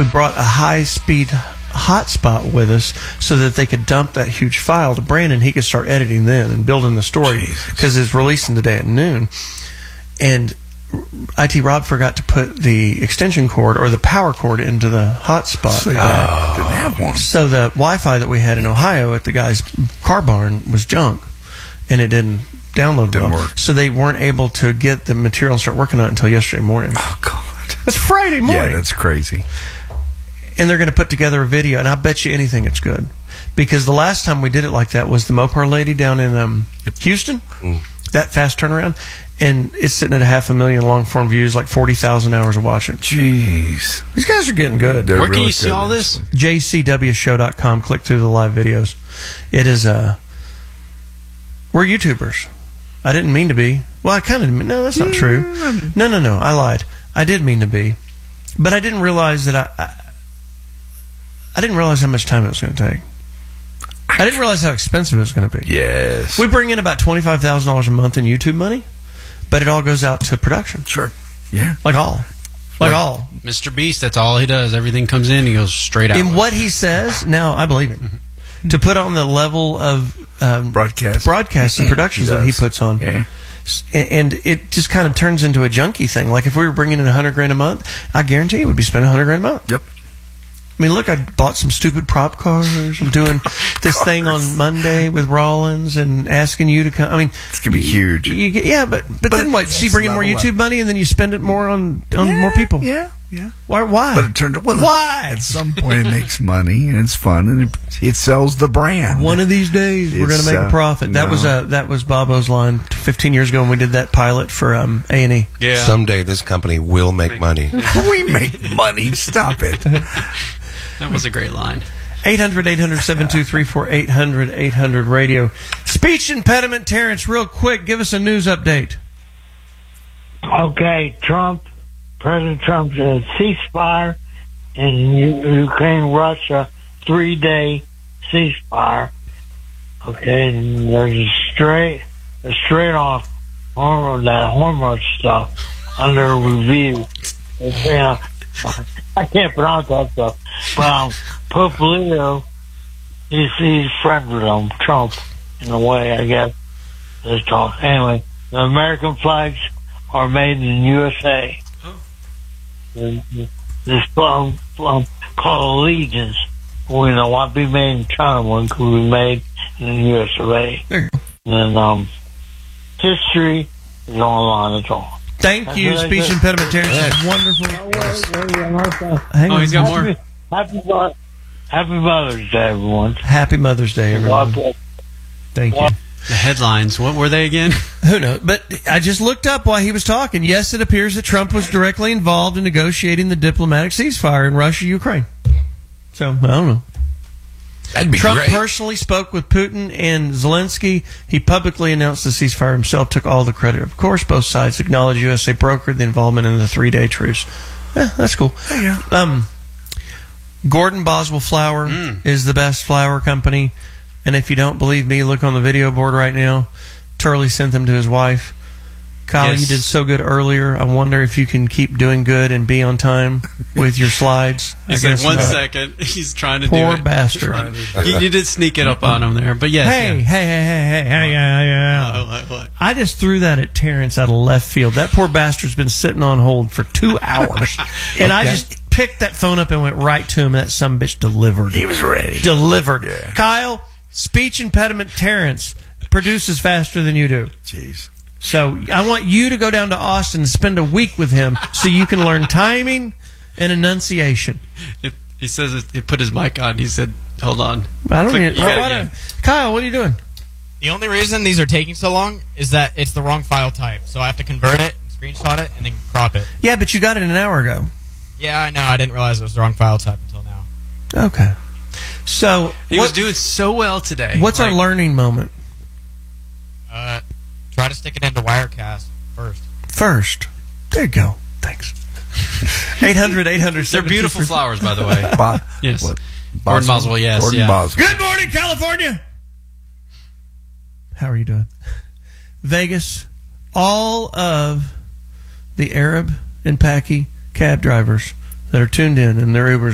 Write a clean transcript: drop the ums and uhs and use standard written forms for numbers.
we brought a high-speed hotspot with us so that they could dump that huge file to Brandon. He could start editing then and building the story because it's releasing today at noon. And IT Rob forgot to put the extension cord or the power cord into the hotspot. Didn't have one. So the Wi-Fi that we had in Ohio at the guy's car barn was junk, and it didn't download well. Work. So they weren't able to get the material and start working on it until yesterday morning. Oh, God. It's Friday morning. Yeah, that's crazy. And they're going to put together a video, and I bet you anything it's good. Because the last time we did it like that was the Mopar lady down in Houston. That fast turnaround. And it's sitting at 500,000 long-form views, like 40,000 hours of watching. Jeez. These guys are getting good. Where can you see all this? JCWshow.com. Click through the live videos. It is, we're YouTubers. I didn't mean to be. Well, I kind of, no, that's not true. No, I lied. I did mean to be. But I didn't realize that I didn't realize how much time it was going to take. I didn't realize how expensive it was going to be. Yes. We bring in about $25,000 a month in YouTube money, but it all goes out to production. Sure. Yeah. Like all. Mr. Beast, that's all he does. Everything comes in, he goes straight out. In what he says, now I believe him. To put on the level of broadcast and productions that he puts on. Yeah. And it just kind of turns into a junkie thing. Like if we were bringing in $100,000 a month, I guarantee you we'd be spending $100,000 a month. Yep. I mean, look, I bought some stupid prop cars. I'm doing this thing on Monday with Rollins and asking you to come. I mean, it's gonna be huge. But then what? So you bring in more YouTube money and then you spend it more on more people. Yeah. Why? But it turned out, why? At some point, it makes money and it's fun and it sells the brand. One of these days, we're going to make a profit. That was Bobo's line 15 years ago when we did that pilot for A&E. Yeah. Someday this company will make money. We make money. Stop it. That was a great line. 800-800-7234, 800-800-RADIO. Speech impediment, Terrence, real quick, give us a news update. Okay, President Trump said ceasefire in Ukraine, Russia, 3-day ceasefire. Okay, and there's a straight off hormone stuff under review. I can't pronounce that stuff. But Pope Leo, he's friends with Trump in a way, I guess. Let's talk. Anyway, the American flags are made in USA. This called Allegiance. We know what be made in China, one could be made in the USA. And history is online. That's all. Thank you, speech impediment, Terrence. That's wonderful. He's got more. Happy Mother's Day, everyone. Happy Mother's Day, everyone. Thank you. The headlines, what were they again? Who knows? But I just looked up while he was talking. Yes, it appears that Trump was directly involved in negotiating the diplomatic ceasefire in Russia, Ukraine. So, I don't know. That'd be Trump great. personally spoke with Putin and Zelensky. He publicly announced the ceasefire himself, took all the credit. Of course, both sides acknowledged USA brokered the involvement in the 3-day truce. That's cool. Yeah. Gordon Boswell Flour is the best flour company. And if you don't believe me, look on the video board right now. Turley sent them to his wife. Kyle, Yes. you did so good earlier. I wonder if you can keep doing good and be on time with your slides. He said 1 second. He's trying to do Poor it. bastard. You did sneak it up on him there, but yes. Hey. What? I just threw that at Terrence out of left field. That poor bastard's been sitting on hold for 2 hours. And I just picked that phone up and went right to him. And that sumbitch delivered. He was ready. Delivered. Yeah. Kyle, speech impediment Terrence produces faster than you do. Jeez. So I want you to go down to Austin and spend a week with him so you can learn timing and enunciation. He says he put his mic on. He said, "Hold on." I don't even. Kyle, what are you doing? The only reason these are taking so long is that it's the wrong file type. So I have to convert it, screenshot it, and then crop it. Yeah, but you got it an hour ago. Yeah, I know. I didn't realize it was the wrong file type until now. Okay. So He was doing so well today. What's our learning moment? Try to stick it into Wirecast first. There you go. Thanks. 800-800. They're beautiful flowers, by the way. Yes. What? Gordon Boswell, yes. Gordon yeah. Boswell. Good morning, California. How are you doing? Vegas, all of the Arab and Paki cab drivers that are tuned in and their Ubers